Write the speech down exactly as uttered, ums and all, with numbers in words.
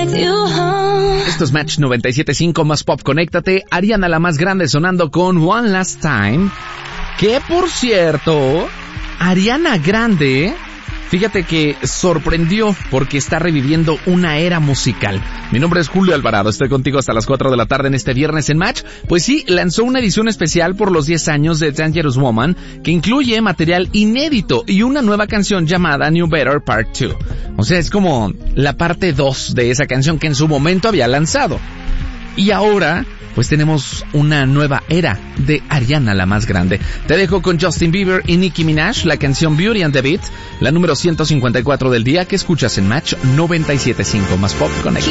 Esto es Match noventa y siete punto cinco más Pop, conéctate. Ariana la más grande sonando con One Last Time. Que por cierto, Ariana Grande, fíjate que sorprendió porque está reviviendo una era musical. Mi nombre es Julio Alvarado, estoy contigo hasta las cuatro de la tarde en este viernes en Match. Pues sí, lanzó una edición especial por los diez años de Dangerous Woman, que incluye material inédito y una nueva canción llamada New Better Part dos. O sea, es como la parte dos de esa canción que en su momento había lanzado. Y ahora, pues tenemos una nueva era de Ariana la más grande. Te dejo con Justin Bieber y Nicki Minaj, la canción Beauty and the Beat, la número ciento cincuenta y cuatro del día, que escuchas en Match noventa y siete punto cinco más Pop Connect.